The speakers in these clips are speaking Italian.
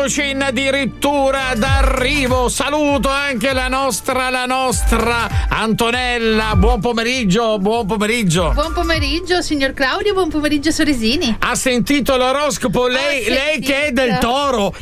Eccoci in addirittura d'arrivo. Saluto anche la nostra Antonella. Buon pomeriggio. Buon pomeriggio, signor Claudio. Buon pomeriggio, Soresini. Ha sentito l'oroscopo? Lei che è del Toro.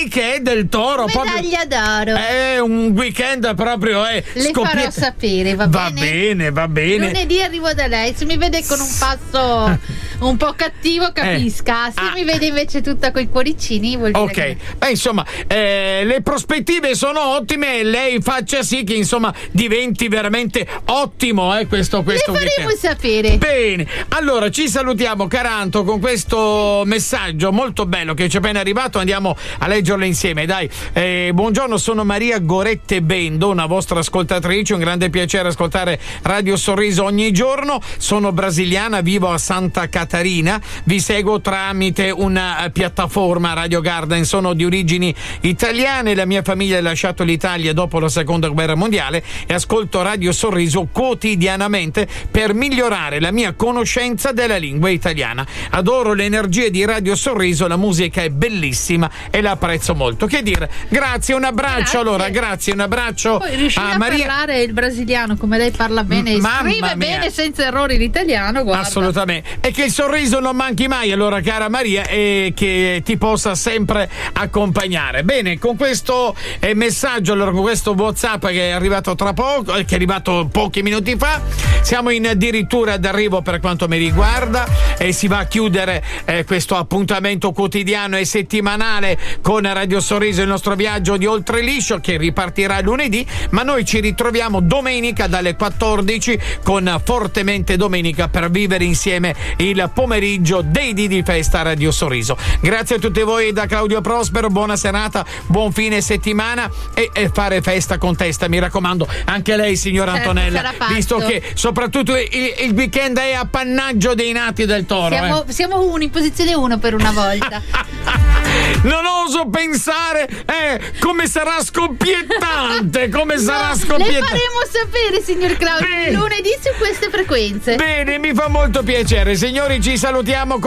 Medaglia d'oro. È un weekend proprio. Le farò sapere, va bene? Va bene. Lunedì arrivo da lei. Se mi vede con un passo un po' cattivo, capisca. Se mi vede invece tutta coi cuoricini, vuol dire ok, beh, insomma, le prospettive sono ottime e lei faccia sì che insomma diventi veramente ottimo questo le faremo sapere. Bene, allora ci salutiamo, Caranto, con questo messaggio molto bello che ci è appena arrivato. Andiamo a leggerlo insieme, dai. Buongiorno, sono Maria Gorette Bendo, una vostra ascoltatrice, un grande piacere ascoltare Radio Sorriso ogni giorno. Sono brasiliana, vivo a Santa Catarina, vi seguo tramite una piattaforma Radio Garden, sono di origini italiane, la mia famiglia ha lasciato l'Italia dopo la seconda guerra mondiale e ascolto Radio Sorriso quotidianamente per migliorare la mia conoscenza della lingua italiana. Adoro le energie di Radio Sorriso, la musica è bellissima e la apprezzo molto. Che dire, grazie, un abbraccio. Allora, grazie, un abbraccio. Poi riuscire a Maria. Parlare il brasiliano come lei parla bene, scrive bene senza errori l'italiano, guarda. Assolutamente, e che il sorriso non manchi mai, allora, cara Maria, e che ti possa sempre accompagnare. Bene, con questo messaggio, allora, con questo WhatsApp che è arrivato tra poco, che è arrivato pochi minuti fa, siamo addirittura d'arrivo per quanto mi riguarda e si va a chiudere questo appuntamento quotidiano e settimanale con Radio Sorriso, il nostro viaggio di Oltre Liscio, che ripartirà lunedì, ma noi ci ritroviamo domenica dalle 14 con Fortemente Domenica per vivere insieme il pomeriggio dei dì di festa Radio Sorriso. Grazie a tutti voi da Claudio Prospero, buona serata, buon fine settimana e fare festa con testa, mi raccomando, anche lei, signora Antonella, visto che soprattutto il weekend è appannaggio dei nati del Toro. Siamo in posizione 1 per una volta. Non oso pensare come sarà scoppiettante, Le faremo sapere, signor Claudio, lunedì su queste frequenze. Bene, mi fa molto piacere, signori, ci salutiamo.